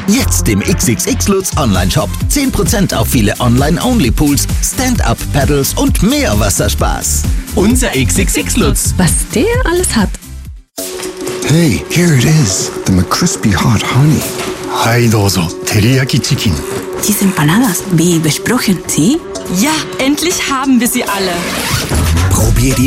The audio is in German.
Jetzt im XXX Lutz Online-Shop. 10% auf viele Online-Only-Pools, Stand-Up-Paddles und mehr Wasserspaß. Unser XXX Lutz. Was der alles hat. Hey, here it is. The McCrispy Hot Honey. はいどうぞ、照り焼きチキン。 Diese Empanadas, wie besprochen, ¿sí? Ja, endlich haben wir sie alle. Probier die